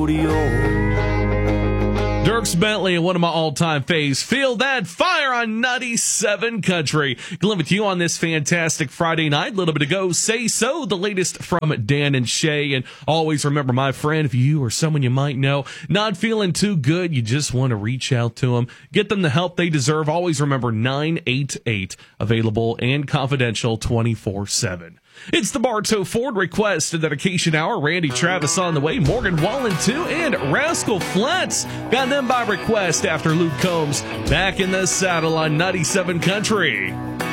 rodeo. Dierks Bentley, one of my all-time faves. Feel that fire on 97 Country. Glenn with you on this fantastic Friday night. A little bit ago, Say So, the latest from Dan and Shay. And always remember, my friend, if you or someone you might know not feeling too good, you just want to reach out to them, get them the help they deserve. Always remember 988, available and confidential 24/7. It's the Bartow Ford Request and Dedication Hour. Randy Travis on the way. Morgan Wallen, too. And Rascal Flatts. Got them by request after Luke Combs back in the saddle on 97 Country.